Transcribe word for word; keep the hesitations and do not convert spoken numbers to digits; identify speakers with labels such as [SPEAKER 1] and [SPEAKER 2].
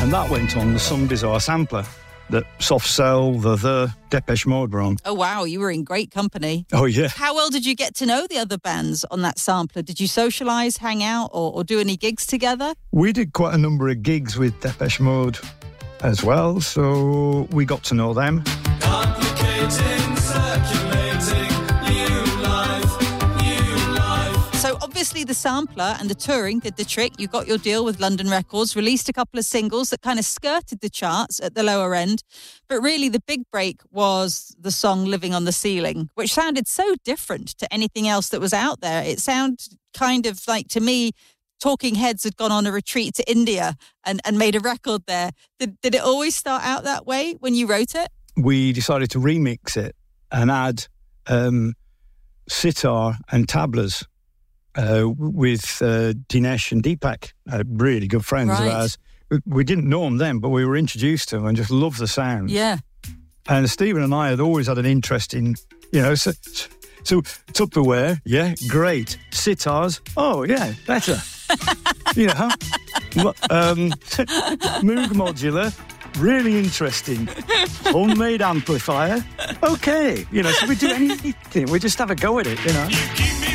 [SPEAKER 1] And that went on the Some Bizarre sampler that Soft Cell, The The, Depeche Mode were on.
[SPEAKER 2] Oh, wow, you were in great company.
[SPEAKER 1] Oh, yeah.
[SPEAKER 2] How well did you get to know the other bands on that sampler? Did you socialise, hang out, or, or do any gigs together?
[SPEAKER 1] We did quite a number of gigs with Depeche Mode as well, so we got to know them.
[SPEAKER 3] Complicating, circulating, new life, new life.
[SPEAKER 2] So obviously the sampler and the touring did the trick. You got your deal with London Records, released a couple of singles that kind of skirted the charts at the lower end. But really the big break was the song Living on the Ceiling, which sounded so different to anything else that was out there. It sounded kind of like, to me, Talking Heads had gone on a retreat to India and, and made a record there. Did, did it always start out that way when you wrote it?
[SPEAKER 1] We decided to remix it and add um, sitar and tablas uh, with uh, Dinesh and Deepak, uh, really good friends
[SPEAKER 2] Right.
[SPEAKER 1] of ours. We didn't know them then, but we were introduced to them and just loved the sound.
[SPEAKER 2] Yeah.
[SPEAKER 1] And Stephen and I had always had an interest in, you know, so, so Tupperware, yeah, great. Sitars, oh, yeah, better. You know, um, Moog Modular, really interesting. Homemade amplifier, okay. You know, so we do anything. We just have a go at it, you know.